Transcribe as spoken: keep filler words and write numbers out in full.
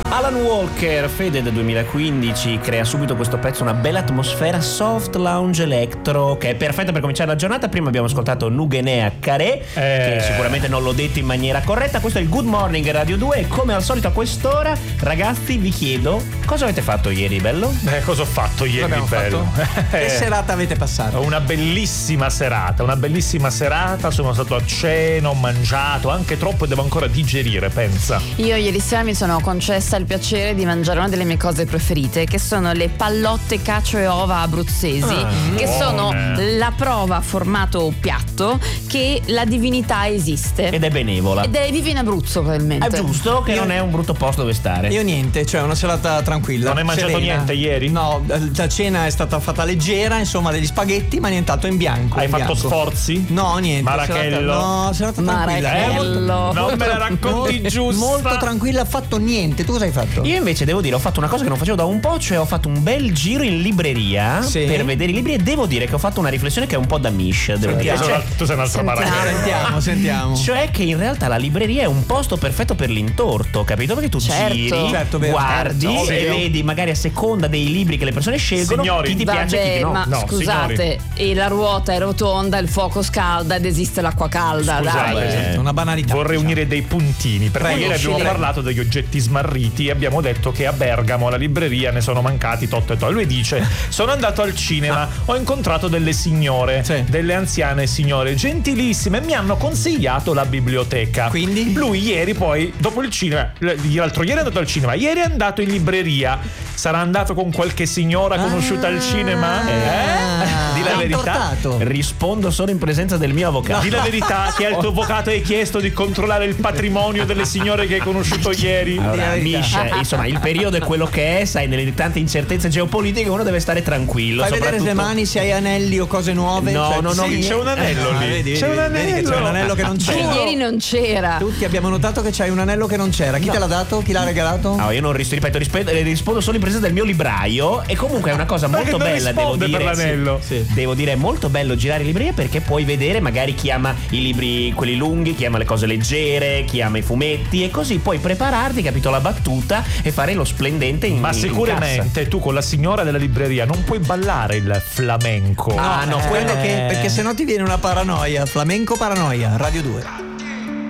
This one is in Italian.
Alan Walker, Fede del duemilaquindici, crea subito questo pezzo, una bella atmosfera soft lounge electro che è perfetta per cominciare la giornata. Prima abbiamo ascoltato Nugenea Caré, eh. che sicuramente non l'ho detto in maniera corretta. Questo è il Good Morning Radio due e come al solito a quest'ora, ragazzi, vi chiedo cosa avete fatto ieri, bello? Eh, cosa ho fatto ieri, bello? Che serata avete passato? Una bellissima serata, una bellissima serata. Sono stato a cena, ho mangiato anche troppo e devo ancora digerire, pensa. Io ieri sera mi sono concessa il piacere di mangiare una delle mie cose preferite, che sono le pallotte cacio e ova abruzzesi, ah, che buone. Sono la prova a formato piatto che la divinità esiste ed è benevola ed è vive in Abruzzo probabilmente. È giusto che io, non è un brutto posto dove stare. Io niente, cioè una serata tranquilla. Non hai mangiato serena. Niente ieri? No, la cena è stata fatta leggera, insomma degli spaghetti, ma nient'altro in bianco. Hai in fatto bianco. sforzi? No, niente. Marachello? Serata, no, serata tranquilla. Marachello. Eh, non me la racconti giusta. Molto tranquilla, ha fatto niente. Tu cosa hai fatto? Io invece devo dire, ho fatto una cosa che non facevo da un po', cioè ho fatto un bel giro in libreria sì. per vedere i libri e devo dire che ho fatto una riflessione che è un po' da Mish. Devo dire. Cioè, tu sei un'altra Marachello. Sentiamo, sentiamo. Cioè che in realtà la libreria è un posto perfetto per l'intorto, capito? Perché tu certo. giri, certo, guardi certo, e vedi magari a seconda dei libri che le persone scelgono signori, chi ti vabbè, piace e chi no. ma no, scusate, e la ruota è rotonda, il fuoco scalda ed esiste l'acqua calda. Scusate, dai. Esatto, una banalità. Vorrei diciamo. unire dei puntini, perché Prego, ieri abbiamo scegli. parlato degli oggetti smarriti e abbiamo detto che a Bergamo alla libreria ne sono mancati tot e tot. Lui dice: sono andato al cinema, ho incontrato delle signore, sì. delle anziane signore gentilissime e mi hanno consigliato la biblioteca. Quindi? Lui ieri poi, dopo il cinema, l'altro ieri è andato al cinema, ieri è andato in libreria. Sarà andato con qualche signora conosciuta ah, al cinema? Eh? Di la verità. Tortato. Rispondo solo in presenza del mio avvocato. No. Di la verità che al tuo avvocato hai chiesto di controllare il patrimonio delle signore che hai conosciuto ieri. Allora, Mish, insomma, il periodo è quello che è, sai, nelle tante incertezze geopolitiche uno deve stare tranquillo. Fai vedere le mani se hai anelli o cose nuove. No, cioè, no, no, sì, c'è un anello Ah, lì. vedi, c'è vedi, un vedi che anello. c'è un anello che non Che c'era. ieri non c'era. Tutti abbiamo notato che c'hai un anello che non c'era. Chi No. te l'ha dato? Chi l'ha regalato? No, io non ris- ripeto, rispeto, rispondo solo in presenza del mio libraio. E comunque è una cosa molto Perché non bella, devo risponde dire. per l'anello. Sì, sì. Devo dire, è molto bello girare in libreria perché puoi vedere magari chi ama i libri, quelli lunghi, chi ama le cose leggere, chi ama i fumetti, e così puoi prepararti, capito, la battuta e fare lo splendente in Ma in sicuramente cassa. tu con la signora della libreria non puoi ballare il flamenco. Ah, no, Eh, quello che, è- perché sennò ti viene una paranoia. Flamenco paranoia, Radio due.